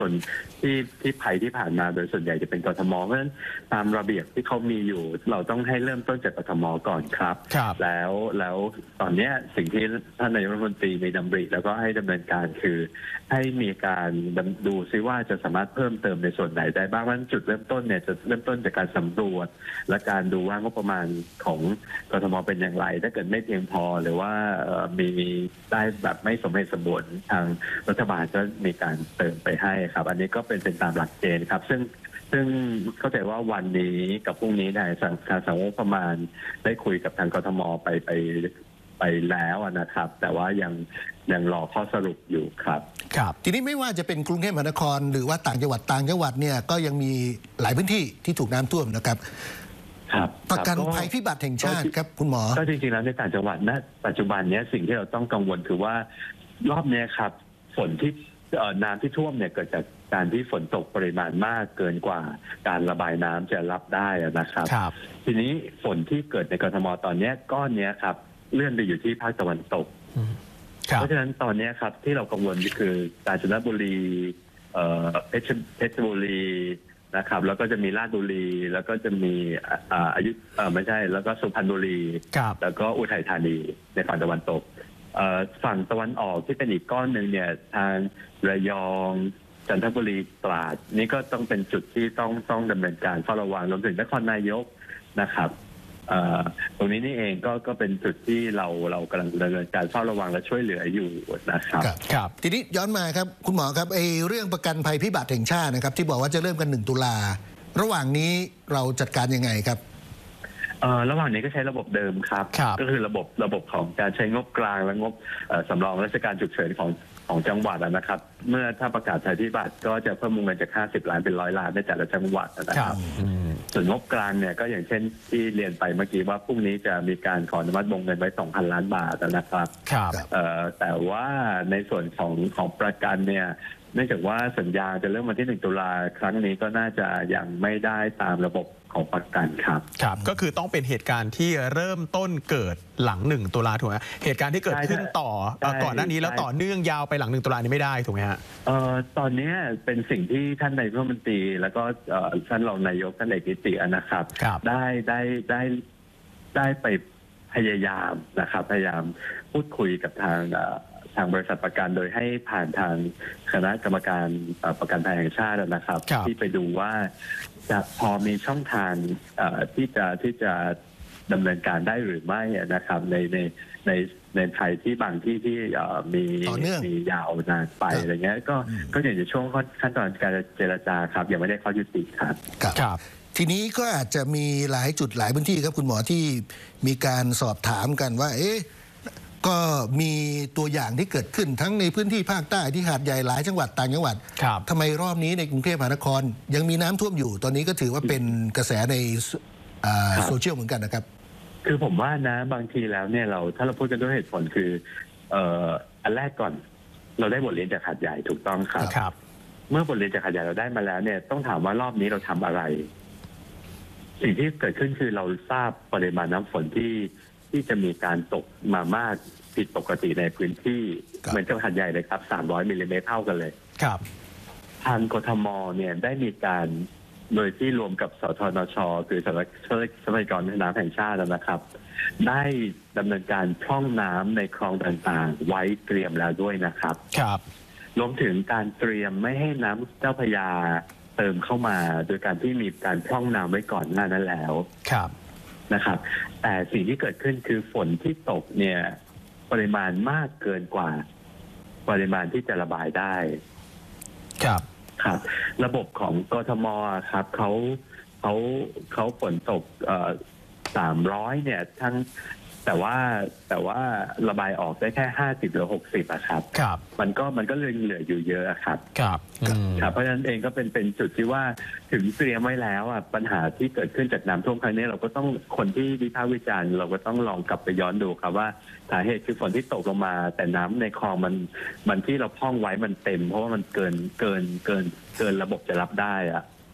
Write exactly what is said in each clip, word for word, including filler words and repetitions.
นที่ที่ภัยที่ผ่านมาโดยส่วนใหญ่จะเป็นกทมเพราะฉะนั้นตามระเบียบที่เขามีอยู่เราต้องให้เริ่มต้นจากกทมก่อนครับแล้วแล้วตอนนี้สิ่งที่ท่านนายกรัฐมนตรีมีดำริแล้วก็ให้ดำเนินการคือให้มีการดูซิว่าจะสามารถเพิ่มเติมในส่วนไหนได้บ้างว่าจุดเริ่มต้นเนี่ยจะเริ่มต้นจากการสำรวจและการดูว่างบประมาณของกทมเป็นอย่างไรถ้าเกิดไม่เพียงพอหรือว่ามีได้แบบไม่สมเหตุสมผลทางรัฐบาลก็มีการเติมไปให้ครับอันนี้ก็เป็นเป็นตามหลักเกณฑ์ครับซึ่งซึ่งเข้าใจว่าวันนี้กับพรุ่งนี้ทางทางสังงบประมาณได้คุยกับทางกทมไปไปไปแล้วนะครับแต่ว่ายังยังรอข้อสรุปอยู่ครับครับทีนี้ไม่ว่าจะเป็นกรุงเทพมหานครหรือว่าต่างจังหวัดต่างจังหวัดเนี่ยก็ยังมีหลายพื้นที่ที่ถูกน้ำท่วมนะครับครับประกันภัยพิบัติแห่งชาติครับคุณหมอก็จริงๆแล้วในต่างจังหวัดณปัจจุบันนี้สิ่งที่เราต้องกังวลคือว่ารอบนี้ครับฝนที่น้ำที่ท่วมเนี่ยเกิดจากการที่ฝนตกปริมาณมากเกินกว่าการระบายน้ำจะรับได้นะครับทีนี้ฝนที่เกิดในกทมตอนนี้ก้อนนี้ครับเลื่อนไปอยู่ที่ภาคตะวันตกเพราะฉะนั้นตอนนี้ครับที่เรากังวลก็คือกาญจนบุรีเพชรเพชรบุรีนะครับแล้วก็จะมีราชบุรีแล้วก็จะมีอายุไม่ใช่แล้วก็สุพรรณบุรีแล้วก็อุทัยธานีในฝั่งตะวันตกฝั่งตะวันออกที่เป็นอีกก้อนหนึ่งเนี่ยทางระยองจันทบุรีตราดนี่ก็ต้องเป็นจุดที่ต้องต้องดำเนินการเฝ้าระวังรวมถึงนครนายกนะครับตรงนี้นี่เองก็ก็เป็นจุดที่เราเรากำลังดำเนินการเฝ้าระวังและช่วยเหลืออยู่นะครับครับทีนี้ย้อนมาครับคุณหมอครับไอ้เรื่องประกันภัยพิบัติแห่งชาตินะครับที่บอกว่าจะเริ่มกันหนึ่งตุลาระหว่างนี้เราจัดการยังไงครับเอ่อระหว่างนี้ก็ใช้ระบบเดิมครับก็คือระบบระบบของการใช้งบกลางและงบสำรองราชการฉุกเฉินของของจังหวัดนะครับเมื่อถ้าประกาศภัยพิบัติก็จะเพิ่มวงเงินจากห้าสิบล้านเป็นร้อยล้านในแต่ละจังหวัดนะครับส่วนงบกลางเนี่ยก็อย่างเช่นที่เรียนไปเมื่อกี้ว่าพรุ่งนี้จะมีการขออนุมัติวงเงินไว้ สองพัน ล้านบาทนะครับแต่ว่าในส่วนของของประกันเนี่ยเนื่องจากว่าสัญญาจะเริ่มวันที่หนึ่งตุลาครั้งนี้ก็น่าจะยังไม่ได้ตามระบบของประกันครับครับก็คือต้องเป็นเหตุการณ์ที่เริ่มต้นเกิดหลังหนึ่งตุลาถูกไหมเหตุการณ์ที่เกิดขึ้นต่อก่อนหน้านี้แล้วต่อเนื่องยาวไปหลังหนึ่งตุลานี้ไม่ได้ถูกไหมฮะเอ่อตอนนี้เป็นสิ่งที่ท่านนายกรัฐมนตรีแล้วก็ท่านรองนายกท่านเอกนิตินะครับได้ได้ได้ได้ไปพยายามนะครับพยายามพูดคุยกับทางทางบริษัทประกันโดยให้ผ่านทางคณะกรรมการประกันภัยแห่งชาตินะครับที่ไปดูว่าจะพอมีช่องทางที่จะที่จะดำเนินการได้หรือไม่นะครับในในในในไทยที่บางที่ที่มีมียาวนานไปอะไรเงี้ยก็ก็อยู่ในช่วงขั้นตอนการเจรจาครับยังไม่ได้ข้อยุติครับครับทีนี้ก็อาจจะมีหลายจุดหลายพื้นที่ครับคุณหมอที่มีการสอบถามกันว่าเอ๊ะก็มีตัวอย่างที่เกิดขึ้นทั้งในพื้นที่ภาคใต้ที่หาดใหญ่หลายจังหวัดต่างจังหวัดทำไมรอบนี้ในกรุงเทพมหานครยังมีน้ำท่วมอยู่ตอนนี้ก็ถือว่าเป็นกระแสในโซเชียลเหมือนกันนะครับคือผมว่านะบางทีแล้วเนี่ยเราถ้าเราพูดกันด้วยเหตุผลคือเอ่ออันแรกก่อนเราได้บทเรียนจากหาดใหญ่ถูกต้องครับ เมื่อบทเรียนจากหาดใหญ่เราได้มาแล้วเนี่ยต้องถามว่ารอบนี้เราทำอะไรสิ่งที่เกิดขึ้นคือเราทราบปริมาณน้ำฝนที่ที่จะมีการตกมามากผิดปกติในพื้นที่เหมือนกับหาดใหญ่เลยครับสามร้อยมิลลิเมตรเท่ากันเลยครับทางกทมเนี่ยได้มีการโดยที่รวมกับสทนชคือสำนักทรัพยากรน้ำแห่งชาตินะครับได้ดำเนินการพร่องน้ำในคลองต่างๆไว้เตรียมแล้วด้วยนะครับครับรวมถึงการเตรียมไม่ให้น้ำเจ้าพระยาเติมเข้ามาโดยการที่มีการพร่องน้ำไว้ก่อนหน้านั้นแล้วครับนะครับแต่สิ่งที่เกิดขึ้นคือฝนที่ตกเนี่ยปริมาณมากเกินกว่าปริมาณที่จะระบายได้ครับครับระบบของกทมครับเขาเขาเขาฝนตกสามร้อยเนี่ยทั้งแต่ว่าแต่ว่าระบายออกได้แค่ห้าสิบหรือหกสิบอะครับครับมันก็มันก็เลยเหลืออยู่เยอะครับครับครับเพราะฉะนั้นเองก็เป็นเป็นจุดที่ว่าถึงเตรียมไว้แล้วอ่ะปัญหาที่เกิดขึ้นจากน้ำท่วมครั้งนี้เราก็ต้องคนที่วิพากษ์วิจารณ์เราก็ต้องลองกลับไปย้อนดูครับว่าสาเหตุคือฝนที่ตกลงมาแต่น้ำในคลองมันมันที่เราพร่องไว้มันเต็มเพราะว่ามันเกินเกินเกินเกินระบบจะรับได้อ่ะ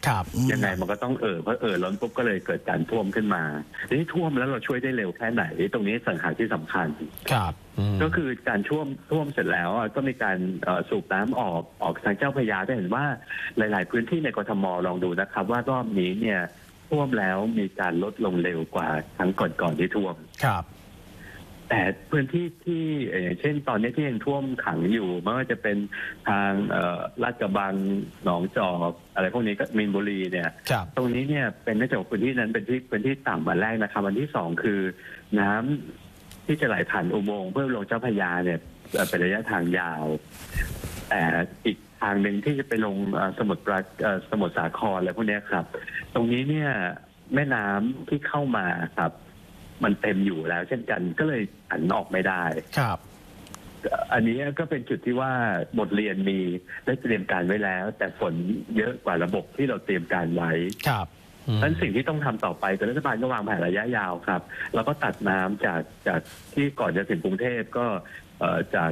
ครับยังไงมันก็ต้องเอ่อเพราะเอ่อล้นปุ๊บก็เลยเกิดการท่วมขึ้นมาทีนี้ท่วมแล้วเราช่วยได้เร็วแค่ไหนตรงนี้สังหารที่สำคัญครับก็คือการท่วมท่วมเสร็จแล้วก็มีการสูบน้ำออกออกทางเจ้าพระยาได้เห็นว่าหลาย ๆ พื้นที่ในกทมลองดูนะครับว่ารอบนี้เนี่ยท่วมแล้วมีการลดลงเร็วกว่าครั้งก่อนๆที่ท่วมครับแต่พื้นที่ที่อย่างเช่นตอนนี้ที่ยังท่วมขังอยู่ไม่ว่าจะเป็นทางลาดกระบังหนองจอกอะไรพวกนี้ก็มีนบุรีเนี่ยตรงนี้เนี่ยเป็นเนื่องจากพื้นที่นั้นเป็นที่พื้นที่ต่ำมาแรกนะครับอันที่สองคือน้ำที่จะไหลผ่านอุโมงค์เพื่อลงเจ้าพระยาเนี่ยเป็นระยะทางยาวแต่อีกทางหนึ่งที่จะไปลงสมุทรปราสมุทรสาครอะไรพวกนี้ครับตรงนี้เนี่ยแม่น้ำที่เข้ามาครับมันเต็มอยู่แล้วเช่นกันก็เลยผันออกไม่ได้ครับอันนี้ก็เป็นจุดที่ว่าบทเรียนมีได้เตรียมการไว้แล้วแต่ฝนเยอะกว่าระบบที่เราเตรียมการไว้ครับนั้นสิ่งที่ต้องทำต่อไปคือรัฐบาลก็วางแผนระยะยาวครับแล้วก็ตัดน้ำจากจากที่ก่อนจะถึงกรุงเทพก็จาก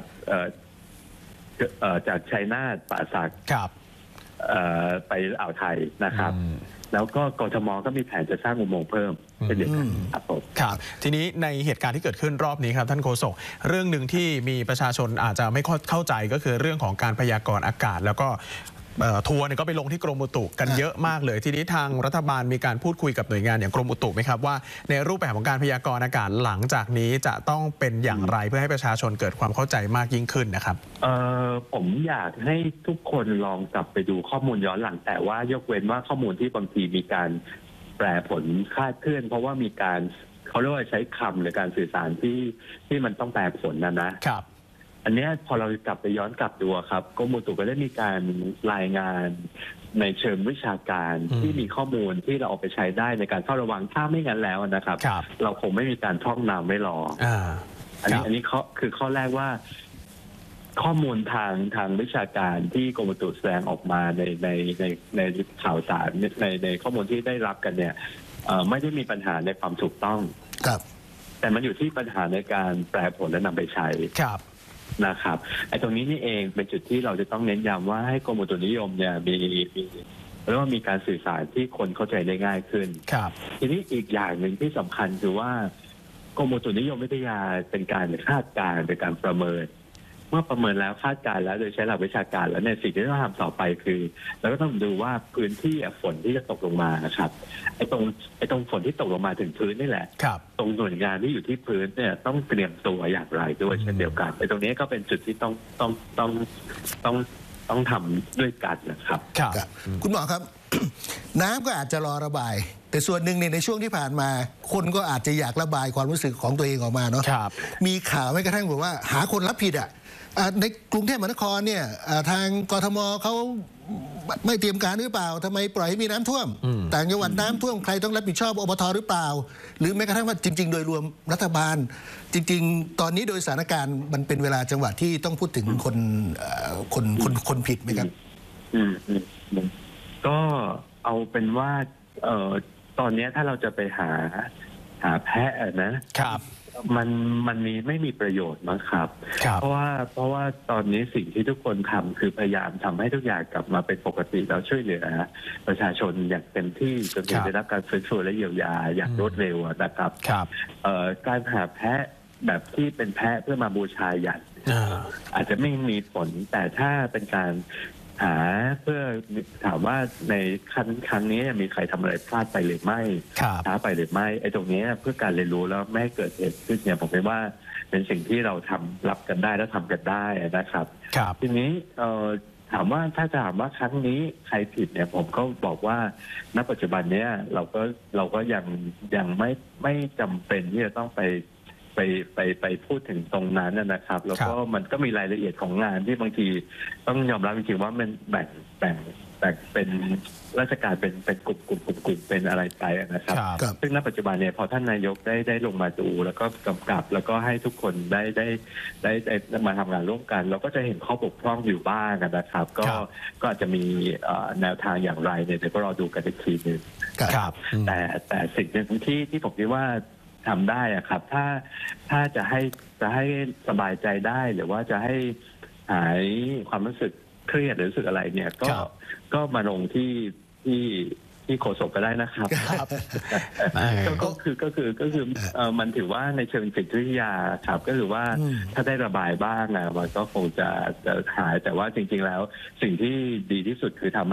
จากชัยนาทป่าสักไปอ่าวไทยนะครับแล้วก็กทมก็มีแผนจะสร้างอุโมงค์เพิ่มเป็นเดียวกันครับผมครับทีนี้ในเหตุการณ์ที่เกิดขึ้นรอบนี้ครับท่านโฆษกเรื่องหนึ่งที่มีประชาชนอาจจะไม่เข้าใจก็คือเรื่องของการพยากรณ์อากาศแล้วก็ทัวร์เนี่ยก็ไปลงที่กรมอุตุกันเยอะมากเลยทีนี้ทางรัฐบาลมีการพูดคุยกับหน่วยงานอย่างกรมอุตุไหมครับว่าในรูปแบบของการพยากรณ์อากาศหลังจากนี้จะต้องเป็นอย่างไรเพื่อให้ประชาชนเกิดความเข้าใจมากยิ่งขึ้นนะครับเออผมอยากให้ทุกคนลองกลับไปดูข้อมูลย้อนหลังแต่ว่ายกเว้นว่าข้อมูลที่บางทีมีการแปรผลคลาดเคลื่อนเพราะว่ามีการเขาเรียกว่าใช้คำหรือการสื่อสารที่ที่มันต้องแปรผลนะนะครับอันนี้พอเรากลับไปย้อนกลับดูครับกรมอุตุก็ได้มีการรายงานในเชิงวิชาการที่มีข้อมูลที่เราเอาไปใช้ได้ในการเฝ้าระวังถ้าไม่งั้นแล้วนะครับเราคงไม่มีการท่องนำไว้รออันนี้อันนี้ข้อคือข้อแรกว่าข้อมูลทางทางวิชาการที่กรมอุตุแสดงออกมาในในในในข่าวสารในในข้อมูลที่ได้รับกันเนี่ยไม่ได้มีปัญหาในความถูกต้องครับแต่มันอยู่ที่ปัญหาในการแปลผลและนำไปใช้ครับนะครับไอ้ตรงนี้นี่เองเป็นจุดที่เราจะต้องเน้นย้ำว่าให้กรมอุตุนิยมเนี่ยมีมีเรียกว่ามีการสื่อสารที่คนเข้าใจได้ง่ายขึ้นครับทีนี้อีกอย่างหนึ่งที่สำคัญคือว่ากรมอุตุนิยมวิทยาเป็นการคาดการณ์เป็นการประเมินเมื่อประเมินแล้วคาดการณ์แล้วโดยใช้หลักวิชาการแล้วเนี่ยสิ่งที่ต้องทำต่อไปคือเราก็ต้องดูว่าพื้นที่ฝนที่จะตกลงมานะครับไอ้ตรงไอ้ตรงฝนที่ตกลงมาถึงพื้นนี่แหละตรงหน่วยงานที่อยู่ที่พื้นเนี่ยต้องเตรียมตัวอย่างไรด้วยเช่นเดียวกันไอ้ตรงนี้ก็เป็นจุดที่ต้องต้องต้องต้องต้องทำด้วยกันนะครับครับคุณหมอครับ น้ำก็อาจจะรอระบายแต่ส่วนหนึ่งในช่วงที่ผ่านมาคนก็อาจจะอยากระบายความรู้สึกของตัวเองออกมาเนาะมีข่าวไม่กระทั่งบอกว่าหาคนรับผิดอ่ะในกรุงเทพมหานครเนี่ยทางกทมเขาไม่เตรียมการหรือเปล่าทำไมปล่อยให้มีน้ำท่วมต่างจังหวัดน้ำท่วมใครต้องรับผิดชอบอบทหรือเปล่าหรือแม้กระทั่งว่าจริงๆโดยรวมรัฐบาลจริงๆตอนนี้โดยสถานการณ์มันเป็นเวลาจังหวัดที่ต้องพูดถึงคนคนคนคนผิดไหมครับอืมก็เอาเป็นว่าเอ่อตอนนี้ถ้าเราจะไปหาหาแพะนะครับมันมันมีไม่มีประโยชน์มั้งครับเพราะว่าเพราะว่าตอนนี้สิ่งที่ทุกคนทำคือพยายามทำให้ทุกอย่างกลับมาเป็นปกติแล้วช่วยเหลือประชาชนอย่างเต็มที่จนถึงได้รับการฟื้นฟูและเยียวยาอย่างรวดเร็วนะครับการหาแพะแบบที่เป็นแพะเพื่อมาบูชายันอาจจะไม่มีผลแต่ถ้าเป็นการหาเพื่อถามว่าในครั้งครั้งนี้มีใครทำอะไรพลาดไปหรือไม่ช้าไปหรือไม่ไอ้ตรงนี้เพื่อการเรียนรู้แล้วไม่ให้เกิดเหตุขึ้นเนี่ยผมคิดว่าเป็นสิ่งที่เราทำรับกันได้และทำกันได้นะครับทีนี้ถามว่าถ้าจะถามว่าครั้งนี้ใครผิดเนี่ยผมก็บอกว่าณปัจจุบันเนี้ยเราก็เราก็ยังยังไม่ไม่จำเป็นที่จะต้องไปไปไปไปพูดถึงตรงนั้นนะครับแล้วก็มันก็มีรายละเอียดของงานที่บางทีต้องยอมรับจริงๆว่ามันแบ่งแบ่งแบ่งเป็นราชการเป็นเป็นกลุ่มกลุ่มกลุ่มกลุ่มเป็นอะไรไปนะครับซึ่งณปัจจุบันเนี่ยพอท่านนายกได้ได้ลงมาดูแล้วก็กำกับแล้วก็ให้ทุกคนได้ได้ได้ได้มาทำงานร่วมกันเราก็จะเห็นข้อบกพร่องอยู่บ้างนะครับก็ก็อาจจะมีแนวทางอย่างไรเนี่ยเดี๋ยวก็รอดูกันอีกทีนึงแต่แต่สิ่งหนึ่งที่ที่ผมคิดว่าทำได้อะครับถ้าถ้าจะให้จะให้สบายใจได้หรือว่าจะให้หายความรู้สึกเครียดหรือรู้สึกอะไรเนี่ยก็ก็มาลงที่ที่ที่โฆษกก็ได้นะครับเออก็ก็คือก็คือก็คือเอ่อมันถือว่าในเชิงจิตวิทยาครับก็คือว่าอืมถ้าได้ระบายบ้างอะมันก็คงจะจะหายแต่ว่าจริง ๆ แล้วสิ่งที่ดีที่สุดคือทำ